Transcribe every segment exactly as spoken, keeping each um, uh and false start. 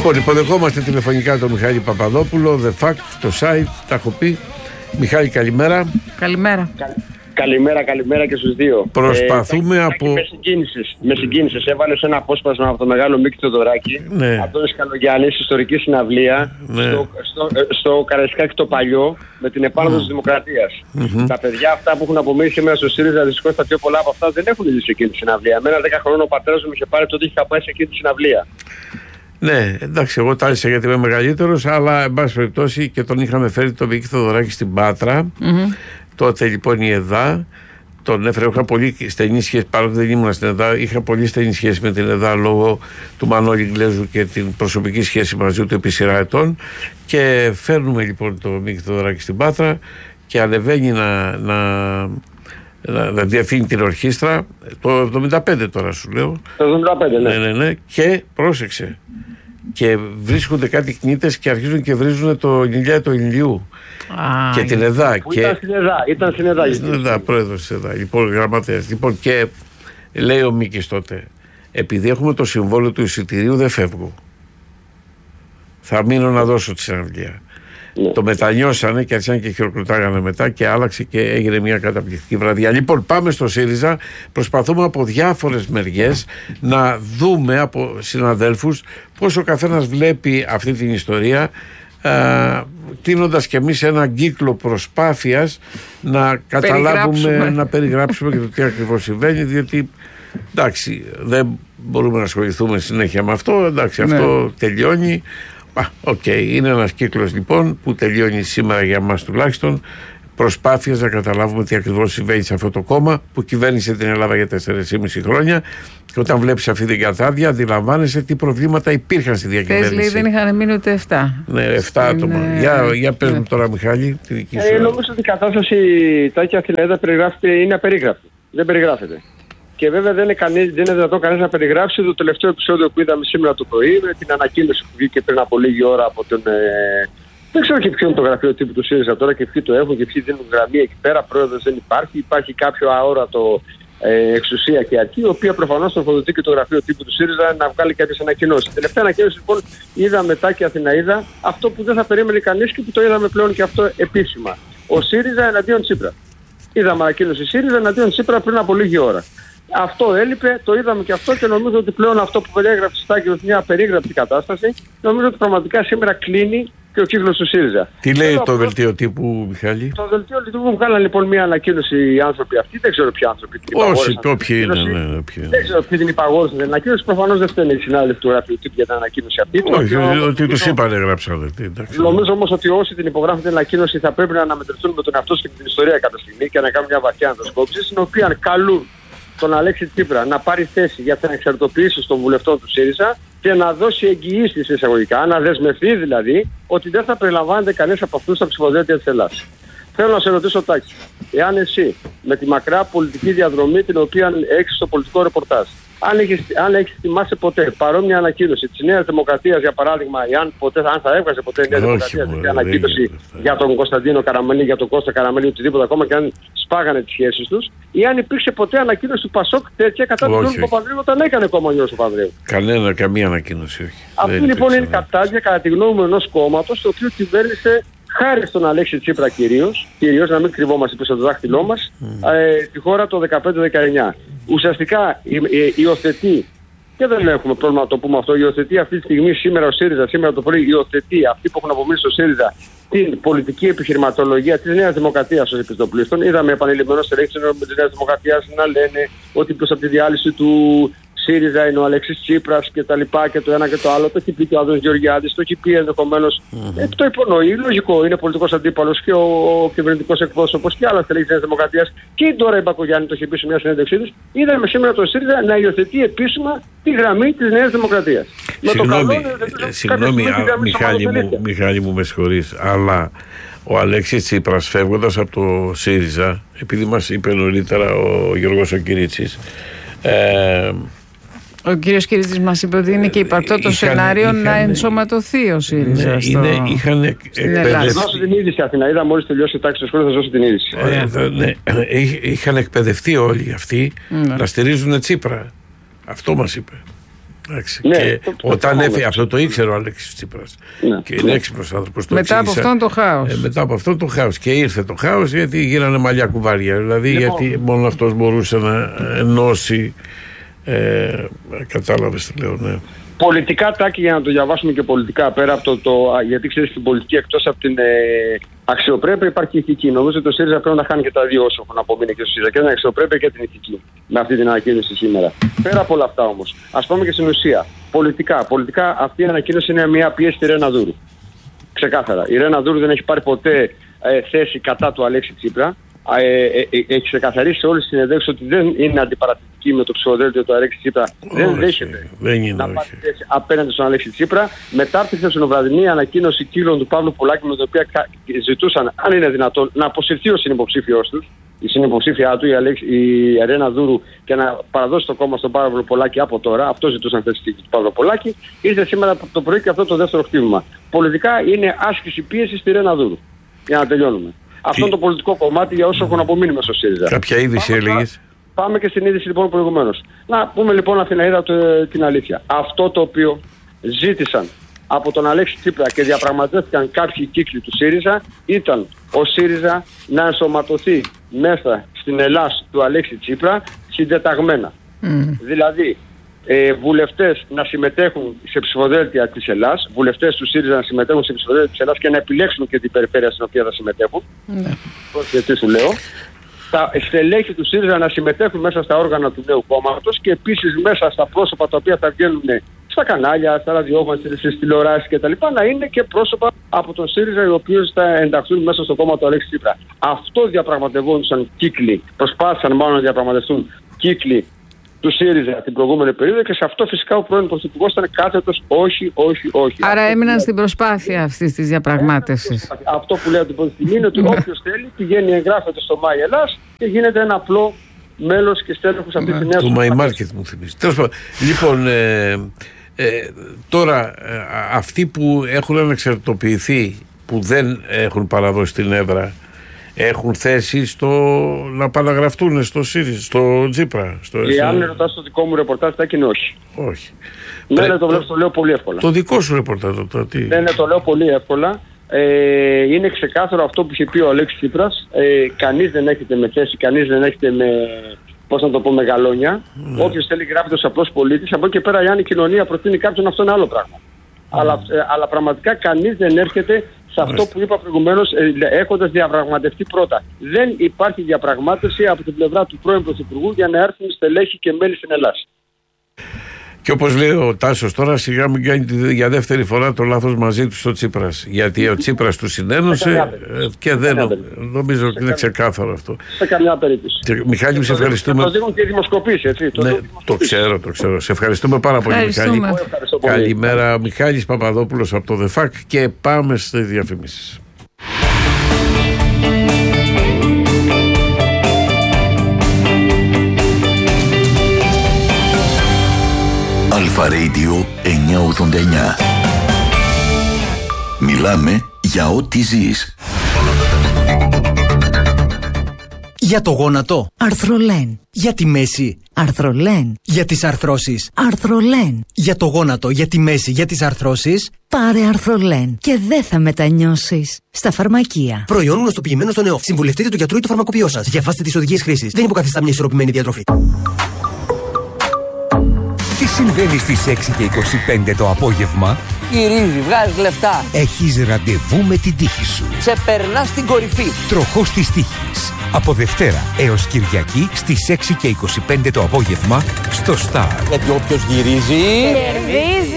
Λοιπόν, υποδεχόμαστε τηλεφωνικά τον Μιχάλη Παπαδόπουλο, The Fact, το site, τα έχω πει. Μιχάλη, καλημέρα. Καλημέρα. Κα... Καλημέρα, καλημέρα και στους δύο. Προσπαθούμε ε, από... Με συγκίνησες, με συγκίνησες. Έβαλες ένα απόσπασμα από το μεγάλο Μίκη Θεοδωράκη, ναι. από τον Σκαλογιάννη, ιστορική συναυλία, ναι. στο, στο, στο Καραϊσκάκι το παλιό, με την επάνωδο mm. της Δημοκρατίας. Mm-hmm. Τα παιδιά αυτά που έχουν απομείνει σήμερα στο ΣΥΡΙΖΑ, δυστυχώς τα πιο πολλά από αυτά δεν έχουν ζήσει εκείνη τη συναυλία. Εμένα δέκα χρόνια ο πατέρας μου είχε πάρει τότε είχα πάει σε εκείνη τη συναυλία. Ναι, εντάξει, εγώ τάλισα γιατί είμαι μεγαλύτερος, αλλά εν πάση περιπτώσει και τον είχαμε φέρει τον Μίκη Θεοδωράκη στην Πάτρα. Mm-hmm. Τότε λοιπόν η ΕΔΑ τον έφερε. Είχα πολύ στενή σχέση, παρότι δεν ήμουν στην ΕΔΑ, είχα πολύ στενή σχέση με την ΕΔΑ λόγω του Μανώλη Γκλέζου και την προσωπική σχέση μαζί του επί σειρά ετών. Και φέρνουμε λοιπόν τον Μίκη Θεοδωράκη στην Πάτρα και ανεβαίνει να, να, να, να διαφύνει την ορχήστρα. Το εβδομήντα πέντε τώρα σου λέω. Το εβδομήντα πέντε, ναι. Ναι, ναι, ναι. Και πρόσεξε. Και βρίσκονται κάτι κνήτες και αρχίζουν και βρίζουν το Ηλιά το Ηλιού. Ah, και την ΕΔΑ. Που και... Ήταν στην ΕΔΑ, ήταν στην ΕΔΑ. Στην ΕΔΑ, πρόεδρος της ΕΔΑ. Λοιπόν, γραμματέας. Λοιπόν, και λέει ο Μίκης τότε, επειδή έχουμε το συμβόλαιο του εισιτηρίου, δεν φεύγω. Θα μείνω να δώσω τη συναυλία. Ναι. Το μετανιώσανε και άρχισαν και χειροκροτάγανε μετά και άλλαξε και έγινε μια καταπληκτική βραδιά. Λοιπόν, πάμε στο ΣΥΡΙΖΑ. Προσπαθούμε από διάφορες μεριές να δούμε από συναδέλφους πώς ο καθένας βλέπει αυτή την ιστορία, τίνοντας και εμείς έναν κύκλο προσπάθειας να καταλάβουμε, να περιγράψουμε και το τι ακριβώς συμβαίνει, διότι εντάξει, δεν μπορούμε να ασχοληθούμε συνέχεια με αυτό. Εντάξει, ναι. Αυτό τελειώνει. Οκ, okay. Είναι ένας κύκλος λοιπόν που τελειώνει σήμερα για μας τουλάχιστον, προσπάθειας να καταλάβουμε τι ακριβώς συμβαίνει σε αυτό το κόμμα που κυβέρνησε την Ελλάδα για τέσσερα και μισό χρόνια, και όταν βλέπεις αυτή την κατάδια αντιλαμβάνεσαι τι προβλήματα υπήρχαν στη διακυβέρνηση. Θες, λέει, δεν είχαν μείνει ούτε εφτά. Ναι, εφτά άτομα. Είναι... Για, για πες ναι. μου τώρα, Μιχάλη, τη δική σου. Ε, νομίζω ότι η κατάσταση Τάκη Αθηναίδα περιγράφεται, είναι απερίγραπτη. Δεν περιγράφεται. Και βέβαια δεν είναι, κανείς, δεν είναι δυνατόν κανείς να περιγράψει το τελευταίο επεισόδιο που είδαμε σήμερα το πρωί με την ανακοίνωση που βγήκε πριν από λίγη ώρα από τον. Ε, δεν ξέρω και ποιο είναι το γραφείο τύπου του ΣΥΡΙΖΑ τώρα και ποιοι το έχουν και ποιοι δίνουν γραμμή εκεί πέρα. Πρόεδρος δεν υπάρχει. Υπάρχει κάποιο αόρατο ε, εξουσία και αρχή, η οποία προφανώς τροφοδοτεί και το γραφείο τύπου του ΣΥΡΙΖΑ να βγάλει κάποιες ανακοινώσεις. Τελευταία ανακοίνωση λοιπόν είδα μετά και Αθηναίδα αυτό που δεν θα περίμενε κανείς και που το είδαμε πλέον και αυτό επίσημα. Ο ΣΥΡΙΖΑ εναντίον Τσίπρα. Είδαμε ανακοίνωση ΣΥΡΙΖΑ εναντίον Τσίπρα πριν από λίγη ώρα. Αυτό έλειπε, το είδαμε και αυτό και νομίζω ότι πλέον αυτό που περιέγραψε Στάκη ως μια απερίγραπτη κατάσταση, νομίζω ότι πραγματικά σήμερα κλείνει και ο κύκλος του ΣΥΡΙΖΑ. Τι λέει το δελτίο τύπου, Μιχάλη? Το δελτίο τύπου μου βγάλαν λοιπόν μια ανακοίνωση οι άνθρωποι αυτοί, δεν ξέρω ποιοι άνθρωποι την υπαγόρευσαν. Όχι, ποιοι είναι, ναι, ποιοι. Δεν ξέρω ποιοι την υπαγόρευσαν την ανακοίνωση, προφανώς δεν φταίνε οι συνάδελφοι του γραφείου τύπου για την ανακοίνωση αυτή. Όχι, ότι τους είπανε γράψανε. Νομίζω όμως ότι όσοι την υπογράφουν την ανακοίνωση θα πρέπει να αναμετρηθούν με τον εαυτό και με την ιστορία κατά στιγμή και να κάνουν μια βαθιά ανασκόπηση, στην οποία καλούν τον Αλέξη Τσίπρα να πάρει θέση για την εξαρτητοποίηση των βουλευτών του ΣΥΡΙΖΑ και να δώσει εγγυήσεις εισαγωγικά, να δεσμευτεί δηλαδή ότι δεν θα περιλαμβάνεται κανείς από αυτούς στα ψηφοδέλτια της Ελλάδας. Θέλω να σε ρωτήσω, Τάκη, εάν εσύ με τη μακρά πολιτική διαδρομή την οποία έχεις στο πολιτικό ρεπορτάζ, αν έχεις, αν έχεις θυμάσαι ποτέ παρόμοια ανακοίνωση της Νέας Δημοκρατίας, για παράδειγμα, αν, ποτέ, αν θα έβγαζε ποτέ η Νέα Δημοκρατία μια ανακοίνωση για τον Κωνσταντίνο Καραμανλή, για τον Κώστα Καραμανλή, οτιδήποτε ακόμα και αν σπάγανε τις σχέσεις τους, ή αν υπήρξε ποτέ ανακοίνωση του Πασόκ τέτοια κατά του Γιώργου Παπανδρέου όταν έκανε ακόμα ο Γιώργος Παπανδρέου? Κανένα, καμία ανακοίνωση, όχι. Αυτή δεν λοιπόν είναι η κατάδια κατά τη γνώμη μου ενός κόμματος το οποίο κυβέρνησε χάρη στον Αλέξη Τσίπρα κυρίως, κυρίως να μην κρυβόμαστε πίσω από το δάχτυλό μας, mm. ε, τη χώρα το δεκαπέντε δεκαεννιά. Ουσιαστικά υ, υ, υιοθετεί, και δεν έχουμε πρόβλημα να το πούμε αυτό, υιοθετεί αυτή τη στιγμή σήμερα ο ΣΥΡΙΖΑ, σήμερα το πρωί υιοθετεί αυτοί που έχουν απομείνει στο ΣΥΡΙΖΑ την πολιτική επιχειρηματολογία της Νέας Δημοκρατίας ως επιστοπλίστων. Είδαμε επανειλημμένως ελέγχους με τη Νέα Δημοκρατία να λένε ότι προς από τη διάλυση του ΣΥΡΙΖΑ είναι ο Αλέξης Τσίπρας και τα λοιπά και το ένα και το άλλο. Το έχει πει και ο Άδωνης Γεωργιάδης, το έχει πει ενδεχομένως. Mm-hmm. Ε, το υπονοεί, λογικό. Είναι πολιτικός αντίπαλος και ο, ο κυβερνητικός εκπρόσωπος και άλλα στελέχη της Νέας Δημοκρατίας. Και η Ντόρα Μπακογιάννη το έχει πει σε μια συνέντευξή της. Είδαμε σήμερα το ΣΥΡΙΖΑ να υιοθετεί επίσημα τη γραμμή της Νέας Δημοκρατίας. Συγγνώμη, συγγνώμη Μιχάλη, μου, Μιχάλη μου, με συγχωρείς, αλλά ο Αλέξης Τσίπρας φεύγοντας από το ΣΥΡΙΖΑ, επειδή μας είπε νωρίτερα ο Γιώργος ο Κυρίτσης, ε, ο κύριος Κυρίτσης μας είπε ότι είναι και υπαρκτό το σενάριο είχαν, να ενσωματωθεί ο ΣΥΡΙΖΑ. Ναι, στο... είναι, είχαν εκπαιδευτεί. Θα δώσω την είδηση, Αθηναίδα, μόλις τελειώσει η τάξη στο σχολείο θα δώσω την είδηση. Ε, ναι, είχαν εκπαιδευτεί όλοι αυτοί ναι. να στηρίζουν Τσίπρα. Αυτό μας είπε. Ναι, και το, το όταν το έφυγε, αυτό το ήξερε ο Αλέξης Τσίπρας. Ναι, και είναι ναι. έξυπνος άνθρωπος. Μετά εξήγησα, από αυτόν το χάος. Ε, μετά από αυτόν το χάος. Και ήρθε το χάος γιατί γίνανε μαλλιά κουβάρια. Δηλαδή λοιπόν, γιατί μόνο αυτός μπορούσε να ενώσει. Ε, κατάλαβες τι λέω, ναι. Πολιτικά, Τάκη, για να το διαβάσουμε και πολιτικά, πέρα από το, το γιατί ξέρεις την πολιτική, εκτός από την ε, αξιοπρέπεια υπάρχει ηθική. Νομίζω ότι το ΣΥΡΙΖΑ πρέπει να χάνει και τα δύο όσο έχουν απομείνει και το ΣΥΡΙΖΑ, και την αξιοπρέπεια και την ηθική, με αυτή την ανακοίνωση σήμερα. Πέρα από όλα αυτά όμως, ας πάμε και στην ουσία. Πολιτικά, πολιτικά αυτή η ανακοίνωση είναι μια πίεση στη Ρένα Δούρου. Ξεκάθαρα. Η Ρένα Δούρου δεν έχει πάρει ποτέ ε, θέση κατά του Αλέξη Τσίπρα. Ε, ε, ε, έχει ξεκαθαρίσει σε όλες τις συνεντεύξεις ότι δεν είναι αντιπαρατητική με το ψηφοδέλτιο του Αλέξη Τσίπρα. Όχι, δεν δέχεται δεν να πάρει θέση απέναντι στον Αλέξη Τσίπρα. Μετά τη χθεσινοβραδινή ανακοίνωση κύλων του Παύλου Πολάκη, με την οποία ζητούσαν, αν είναι δυνατόν, να αποσυρθεί ο συνυποψήφιος τους, η συνυποψήφια του, η, Αλέξη, η Ρένα Δούρου, και να παραδώσει το κόμμα στον Παύλο Πολάκη από τώρα. Αυτό ζητούσαν χθες του Παύλου Πολάκη. Ήρθε σήμερα το πρωί και αυτό το δεύτερο χτύπημα. Πολιτικά είναι άσκηση πίεση στη Ρένα Δούρου. Για να τελειώνουμε. Αυτό είναι το πολιτικό κομμάτι για όσο έχουν απομείνει μέσα στο ΣΥΡΙΖΑ. Κάποια είδηση έλεγες. Πάμε και στην είδηση λοιπόν προηγουμένως. Να πούμε λοιπόν Αθηναίδα την αλήθεια. Αυτό το οποίο ζήτησαν από τον Αλέξη Τσίπρα και διαπραγματεύτηκαν κάποιοι κύκλοι του ΣΥΡΙΖΑ ήταν ο ΣΥΡΙΖΑ να ενσωματωθεί μέσα στην Ελλάς του Αλέξη Τσίπρα συντεταγμένα. Mm. Δηλαδή ε, βουλευτές να συμμετέχουν σε ψηφοδέλτια της Ελλάς, βουλευτές του ΣΥΡΙΖΑ να συμμετέχουν σε ψηφοδέλτια της Ελλάς και να επιλέξουν και την περιφέρεια στην οποία θα συμμετέχουν. Mm. Έτσι σου λέω. Τα στελέχη του ΣΥΡΙΖΑ να συμμετέχουν μέσα στα όργανα του νέου κόμματος και επίσης μέσα στα πρόσωπα τα οποία θα βγαίνουν στα κανάλια, στα ραδιόφωνα, στις τηλεοράσεις κτλ. Να είναι και πρόσωπα από τον ΣΥΡΙΖΑ οι οποίοι θα ενταχθούν μέσα στο κόμμα του Αλέξη Τσίπρα. Αυτό διαπραγματευόντουσαν κύκλοι, προσπάθησαν μάλλον να διαπραγματευτούν κύκλοι του ΣΥΡΙΖΑ την προηγούμενη περίοδο και σε αυτό φυσικά ο πρώην Πρωθυπουργός ήταν κάθετος όχι, όχι, όχι. Άρα αυτό έμειναν στην προσπάθεια αυτής της διαπραγμάτευσης. Αυτό που λέω την πρώτη στιγμή είναι ότι όποιος θέλει πηγαίνει, εγγράφεται στο Μάι Ελλάς και γίνεται ένα απλό μέλος και στέλεχος αυτής της νέας. Το My Market μου θυμίζει. Τέλος πάντων, λοιπόν, ε, ε, τώρα ε, αυτοί που έχουν ανεξαρτητοποιηθεί, που δεν έχουν παραδώσει την έδρα, έχουν θέση στο να παραγραφτούν στο ΣΥΡΙΖΑ, στο Τσίπρα. Στο Εάν με ρωτάς το δικό μου ρεπορτάζ, θα είναι όχι. Όχι. Ναι, Πρέ... ναι, το βλέπω, το λέω πολύ εύκολα. Το δικό σου ρεπορτάζ, το τι. Ναι, ναι, το λέω πολύ εύκολα. Ε, είναι ξεκάθαρο αυτό που είχε πει ο Αλέξης Τσίπρας. Ε, κανείς δεν έχετε με θέση, κανείς δεν έχετε με, πώς να το πω, με γαλόνια. Mm. Όποιος θέλει γράφεται ως απλός πολίτης. Από εκεί και πέρα, αν η κοινωνία προτείνει κάποιον, αυτό είναι άλλο πράγμα. Mm. Αλλά, ε, αλλά πραγματικά κανείς δεν έρχεται σε αυτό που είπα προηγουμένως, ε, έχοντας διαπραγματευτεί πρώτα. Δεν υπάρχει διαπραγμάτευση από την πλευρά του πρώην Πρωθυπουργού για να έρθουν στελέχη και μέλη στην Ελλάδα. Και όπως λέει ο Τάσος τώρα, σιγά μην κάνει για δεύτερη φορά το λάθος μαζί του στο Τσίπρας. Γιατί ο Τσίπρας του συνένωσε και δεν νομίζω ότι είναι ξεκάθαρο αυτό. Σε καμιά περίπτωση. Και, Μιχάλη, σε ευχαριστούμε. Το δείχνουν και οι δημοσκοπήσεις, έτσι. Το, ναι, το ξέρω, το ξέρω. Σε ευχαριστούμε πάρα πολύ, Μιχάλη. Καλημέρα, Μιχάλης Παπαδόπουλος από το ΔΕΦΑΚ και πάμε στις διαφημίσεις. Αλφα Radio εννιακόσια ογδόντα εννιά. Μιλάμε για ό,τι ζεις. Για το γόνατο. Αρθρολέν. Για τη μέση. Αρθρολέν. Για τις αρθρώσεις. Αρθρολέν. Για το γόνατο, για τη μέση, για τις αρθρώσεις. Πάρε Αρθρολέν και δεν θα μετανιώσεις. Στα φαρμακεία. Προϊόν γνωστοποιημένο στο νεό. Συμβουλευτείτε του γιατρού ή του φαρμακοποιό σας. Διαβάστε τις οδηγίες χρήσης. Δεν υποκαθιστά μια ισορροπημένη διατροφή. Τι συμβαίνει στις έξι και είκοσι πέντε το απόγευμα? Γυρίζει, βγάζεις λεφτά. Έχεις ραντεβού με την τύχη σου. Σε περνά στην κορυφή. Τροχός της τύχης. Από Δευτέρα έως Κυριακή στις έξι και είκοσι πέντε το απόγευμα στο Star. Γιατί όποιος γυρίζει... κερδίζει.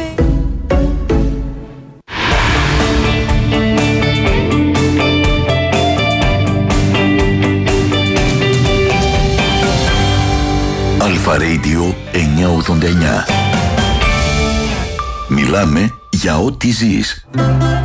Αλφα Radio εννιακόσια ογδόντα εννιά. Μιλάμε για ό,τι ζεις.